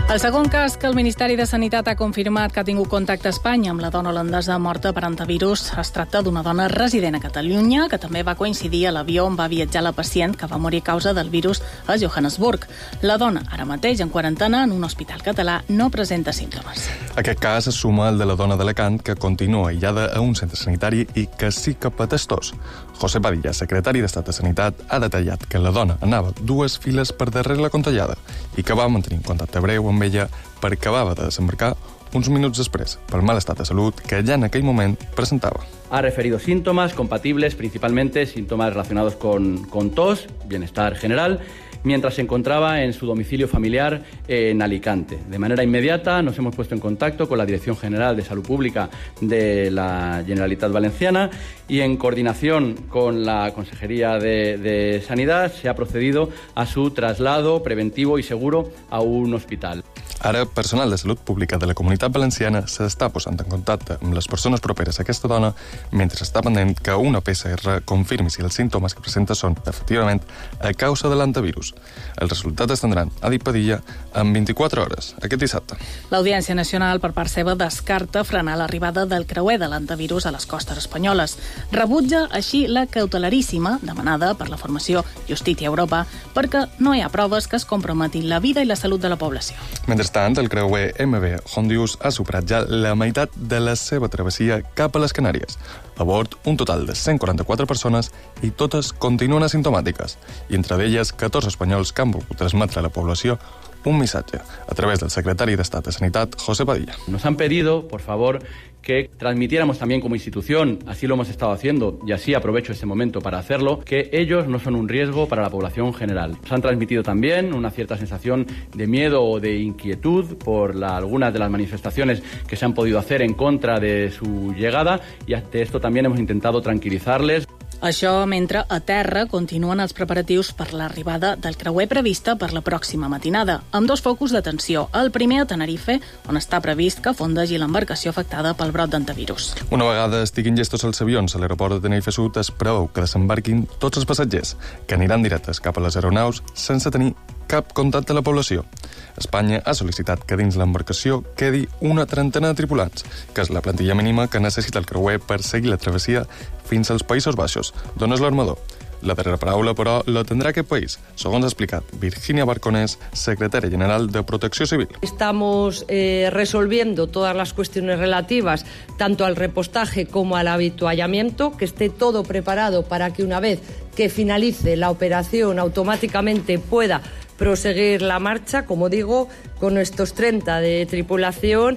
El segon cas que el Ministeri de Sanitat ha confirmat que ha tingut contacte a Espanya amb la dona holandesa morta per antivirus es tracta d'una dona resident a Catalunya que també va coincidir a l'avió on va viatjar la pacient que va morir a causa del virus a Johannesburg. La dona, ara mateix en quarantena en un hospital català, no presenta símptomes. Aquest cas es suma al de la dona d'Alacant que continua aïllada a un centre sanitari i que sí que pateix tos. José Padilla, secretari d'Estat de Sanitat, ha detallat que la dona anava 2 files per darrere la contagiada i que va mantenir un contacte breu amb ella perquè acabava de desembarcar uns minuts després pel mal estat de salut que ja en aquell moment presentava. Ha referido síntomas compatibles, principalmente síntomas relacionados con tos, bienestar general, mientras se encontraba en su domicilio familiar en Alicante. De manera inmediata nos hemos puesto en contacto con la Dirección General de Salud Pública de la Generalitat Valenciana y en coordinación con la Consejería de Sanidad se ha procedido a su traslado preventivo y seguro a un hospital. Ara, personal de salut pública de la Comunitat Valenciana s'està posant en contacte amb les persones properes a aquesta dona mentre està pendent que una PCR confirmi si els símptomes que presenta són, efectivament, a causa de l'antivirus. Els resultats es tindran, ha dit Padilla, en 24 hores, aquest dissabte. L'Audiència Nacional, per part seva, descarta frenar l'arribada del creuer de l'antivirus a les costes espanyoles. Rebutja així la cautelaríssima demanada per la formació Justícia Europa perquè no hi ha proves que es comprometin la vida i la salut de la població. Mentrestant, el creuer MV Hondius ha superat ja la meitat de la seva travessia cap a les Canàries. A bord, un total de 144 persones i totes continuen asimptomàtiques, i entre d'elles 14 espanyols que han volgut transmetre a la població un missatge a través del secretari d'Estat de Sanitat, José Padilla. Nos han pedido, por favor, que transmitiéramos también como institución, así lo hemos estado haciendo y así aprovecho este momento para hacerlo, que ellos no son un riesgo para la población general. Nos han transmitido también una cierta sensación de miedo o de inquietud por algunas de las manifestaciones que se han podido hacer en contra de su llegada y ante esto también hemos intentado tranquilizarles. Això mentre a terra continuen els preparatius per l'arribada del creuer prevista per la pròxima matinada, amb 2 focus d'atenció. El primer a Tenerife, on està previst que fondegi l'embarcació afectada pel brot d'antivirus. Una vegada estiguin llestos els avions a l'aeroport de Tenerife Sud, es preveu que desembarquin tots els passatgers, que aniran directes cap a les aeronaus sense tenir cap contacte a la població. Espanya ha sol·licitat que dins l'embarcació quedi una trentena de tripulants, que és la plantilla mínima que necessita el creuer per seguir la travessia fins als Països Baixos, d'on és l'armador. La darrera paraula, però, la tendrà aquest país, segons ha explicat Virginia Barconés, secretària general de Protecció Civil. Estamos resolviendo todas las cuestiones relativas tanto al repostaje como al habituallamiento, que esté todo preparado para que una vez que finalice la operación automáticamente pueda proseguir la marcha, como digo, con estos 30 de tripulación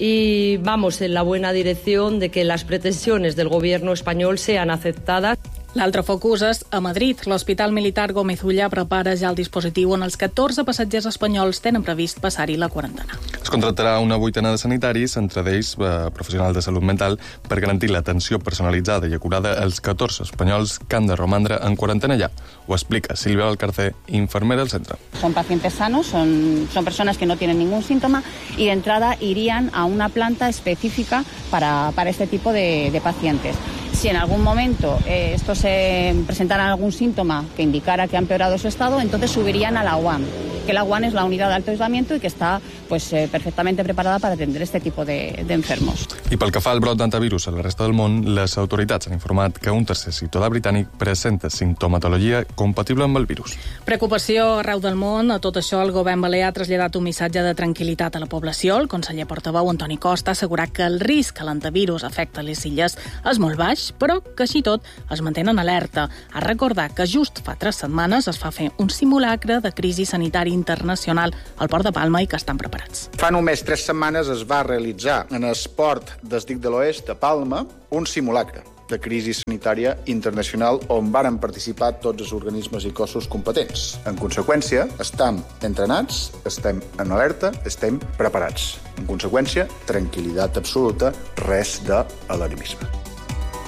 y vamos en la buena dirección de que las pretensiones del gobierno español sean aceptadas. L'altre focus és a Madrid. L'Hospital Militar Gómez Ulla prepara ja el dispositiu on els 14 passatgers espanyols tenen previst passar-hi la quarantena. Es contractarà una 80 de sanitaris, entre d'ells professionals de salut mental, per garantir l'atenció personalitzada i acurada als 14 espanyols que han de romandre en quarantena ja. Ho explica Silvia Valcarcé, infermera del centre. Son pacientes sanos, son personas que no tienen ningún síntoma y de entrada irían a una planta específica para este tipo de pacientes. Si en algún momento estos presentaran algún síntoma que indicara que ha empeorado su estado, entonces subirían a la UAM, que la UAM es la unidad de alto aislamiento y que está perfectamente preparada para atender este tipo de enfermos. I pel que fa al brot d'antivirus a la resta del món, les autoritats han informat que un tercer ciutadà britànic presenta simptomatologia compatible amb el virus. Preocupació arreu del món. A tot això, el govern balear ha traslladat un missatge de tranquil·litat a la població. El conseller portaveu Antoni Costa ha assegurat que el risc que l'antivirus afecta les illes és molt baix, però que així tot es mantenen alerta. Ha recordat que just fa 3 setmanes es va fer un simulacre de crisi sanitària internacional al Port de Palma i que estan preparats. Fa només 3 setmanes es va realitzar en el port del Dic de l'Oest, a Palma, un simulacre de crisi sanitària internacional on varen participar tots els organismes i cossos competents. En conseqüència, estem entrenats, estem en alerta, estem preparats. En conseqüència, tranquil·litat absoluta, res d'alarmisme.